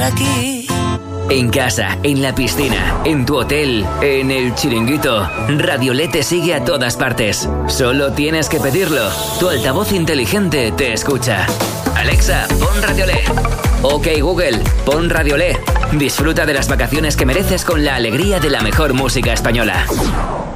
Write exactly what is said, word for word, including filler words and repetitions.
aquí. En casa, en la piscina, en tu hotel, en el chiringuito, Radiolé te sigue a todas partes. Solo tienes que pedirlo. Tu altavoz inteligente te escucha. Alexa, pon Radiolé. Ok Google, pon Radiolé. Disfruta de las vacaciones que mereces con la alegría de la mejor música española.